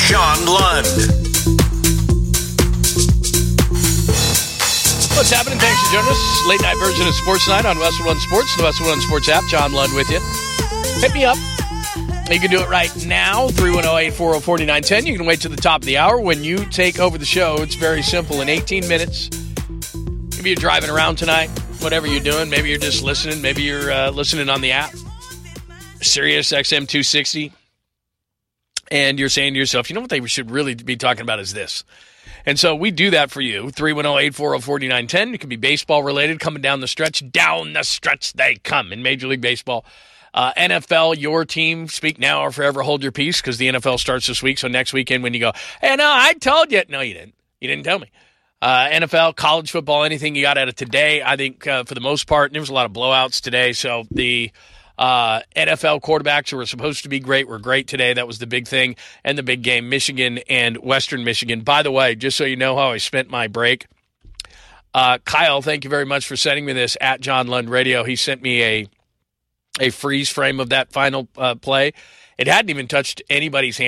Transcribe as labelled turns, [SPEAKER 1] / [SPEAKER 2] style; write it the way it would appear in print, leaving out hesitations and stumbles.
[SPEAKER 1] John Lund.
[SPEAKER 2] What's happening? Thanks for joining us. Late night version of Sports Night on Westwood One Sports, the Westwood One Sports app. John Lund with you. Hit me up. You can do it right now, 310-840-4910. You can wait to the top of the hour. When you take over the show, it's very simple. In 18 minutes, maybe you're driving around tonight, whatever you're doing. Maybe you're just listening. Maybe you're listening on the app, Sirius XM 260. And you're saying to yourself, you know what they should really be talking about is this. And so we do that for you, 310-840-4910. It can be baseball related, coming down the stretch. Down the stretch they come in Major League Baseball. NFL, your team, speak now or forever hold your peace, because the NFL starts this week. So next weekend when you go, hey, no, I told you. No, you didn't. You didn't tell me. NFL, college football, anything you got out of today, I think for the most part, there was a lot of blowouts today. So the NFL quarterbacks who were supposed to be great were great today. That was the big thing. And the big game, Michigan and Western Michigan. By the way, just so you know how I spent my break, Kyle, thank you very much for sending me this at John Lund Radio. He sent me a freeze frame of that final play. It hadn't even touched anybody's hand.